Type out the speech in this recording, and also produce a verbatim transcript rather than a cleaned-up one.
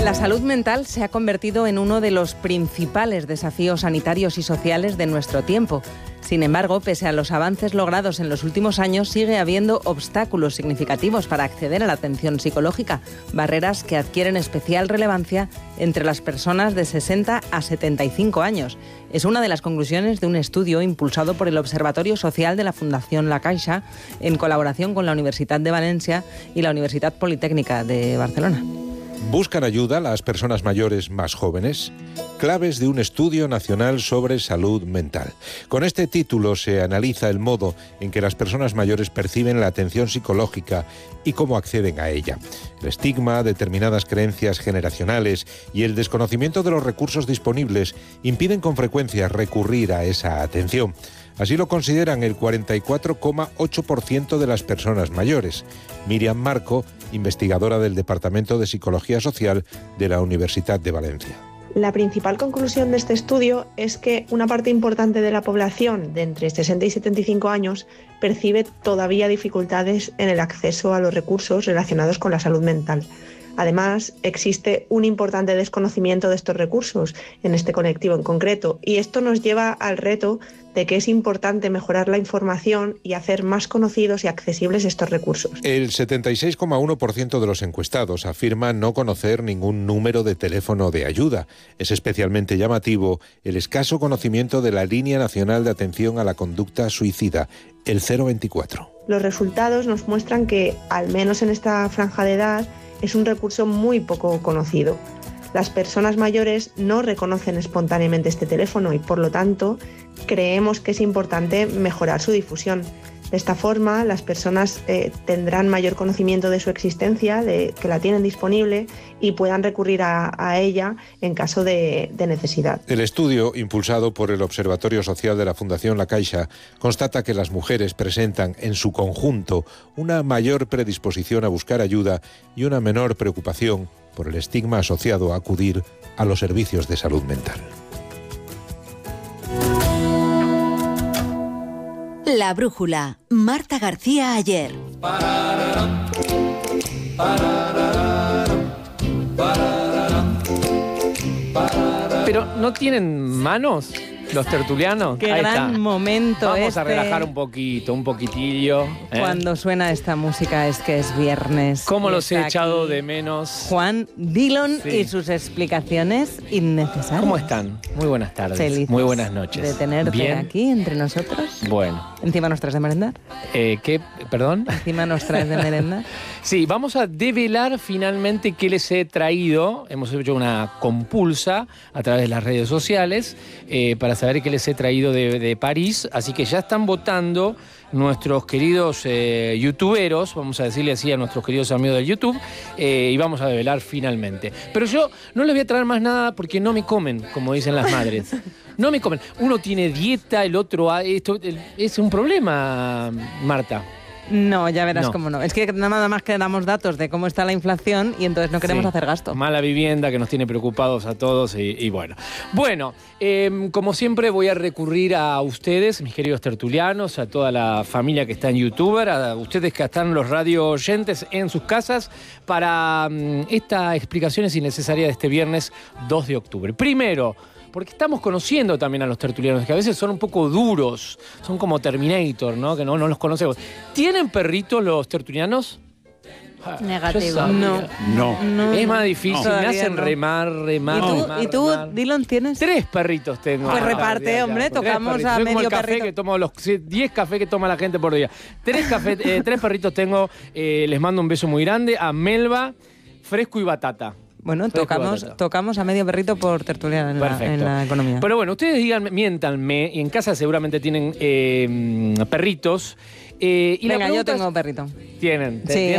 La salud mental se ha convertido en uno de los principales desafíos sanitarios y sociales de nuestro tiempo. Sin embargo, pese a los avances logrados en los últimos años, sigue habiendo obstáculos significativos para acceder a la atención psicológica, barreras que adquieren especial relevancia entre las personas de sesenta a setenta y cinco años. Es una de las conclusiones de un estudio impulsado por el Observatorio Social de la Fundación La Caixa, en colaboración con la Universitat de Valencia y la Universitat Politécnica de Barcelona. ¿Buscan ayuda las personas mayores más jóvenes? Claves de un estudio nacional sobre salud mental. Con este título se analiza el modo en que las personas mayores perciben la atención psicológica y cómo acceden a ella. El estigma, determinadas creencias generacionales y el desconocimiento de los recursos disponibles impiden con frecuencia recurrir a esa atención. Así lo consideran el cuarenta y cuatro coma ocho por ciento de las personas mayores. Miriam Marco, investigadora del Departamento de Psicología Social de la Universitat de Valencia. La principal conclusión de este estudio es que una parte importante de la población de entre sesenta y setenta y cinco años percibe todavía dificultades en el acceso a los recursos relacionados con la salud mental. Además, existe un importante desconocimiento de estos recursos en este colectivo en concreto, y esto nos lleva al reto de que es importante mejorar la información y hacer más conocidos y accesibles estos recursos. El setenta y seis coma uno por ciento de los encuestados afirma no conocer ningún número de teléfono de ayuda. Es especialmente llamativo el escaso conocimiento de la Línea Nacional de Atención a la Conducta Suicida, el cero veinticuatro. Los resultados nos muestran que, al menos en esta franja de edad, es un recurso muy poco conocido. Las personas mayores no reconocen espontáneamente este teléfono y, por lo tanto, creemos que es importante mejorar su difusión. De esta forma, las personas eh, tendrán mayor conocimiento de su existencia, de que la tienen disponible y puedan recurrir a, a ella en caso de, de necesidad. El estudio, impulsado por el Observatorio Social de la Fundación La Caixa, constata que las mujeres presentan en su conjunto una mayor predisposición a buscar ayuda y una menor preocupación por el estigma asociado a acudir a los servicios de salud mental. La Brújula, Marta García Ayer. Pero ¿no tienen manos los tertulianos? Qué Ahí gran está. momento. Vamos este, a relajar un poquito, un poquitillo. ¿eh? Cuando suena esta música es que es viernes. ¿Cómo y los he está echado aquí de menos? Juan Dillon Sí. y sus explicaciones innecesarias. ¿Cómo están? Muy buenas tardes. Felices Muy buenas noches. de tenerte ¿Bien? aquí entre nosotros. Bueno. Encima nos traes de merendar. Eh, ¿Qué? ¿Perdón? Encima nos traes de merendar. Sí, vamos a develar finalmente qué les he traído. Hemos hecho una compulsa a través de las redes sociales eh, para saber qué les he traído de, de París. Así que ya están votando nuestros queridos eh, youtuberos, vamos a decirle así a nuestros queridos amigos del YouTube, eh, y vamos a develar finalmente. Pero yo no les voy a traer más nada porque no me comen, como dicen las madres. No me comen. Uno tiene dieta, el otro... Esto, es un problema, Marta. No, ya verás No. cómo no. Es que nada más que damos datos de cómo está la inflación y entonces no queremos Sí. hacer gasto. Mala vivienda que nos tiene preocupados a todos y, y bueno. Bueno, eh, como siempre voy a recurrir a ustedes, mis queridos tertulianos, a toda la familia que está en YouTuber, a ustedes que están los radio oyentes en sus casas, para um, esta explicación es innecesaria de este viernes dos de octubre. Primero, porque estamos conociendo también a los tertulianos, que a veces son un poco duros, son como Terminator, ¿no? Que no, no los conocemos. ¿Tienen perritos los tertulianos? Ah, Negativo. yo sabía. No. No. No. Es más difícil, No. me hacen Todavía no. remar, remar, ¿Y tú, remar, ¿y tú remar. Dillon, tienes? Tres perritos tengo. Pues Ah, reparte, ya, ya. hombre, Tres tocamos perritos. a Soy como medio el café perrito. que tomo los sí, diez cafés que toma la gente por día. Tres, café, eh, tres perritos tengo, eh, les mando un beso muy grande a Melba, Fresco y Batata. Bueno, Fresco y tocamos, batata. tocamos a medio perrito por tertuliano en, la, Perfecto. en la economía. Pero bueno, ustedes digan, miéntanme, y en casa seguramente tienen eh, perritos. Eh, y la Venga, yo pregunta es- tengo perrito. Tienen. Sí, tienen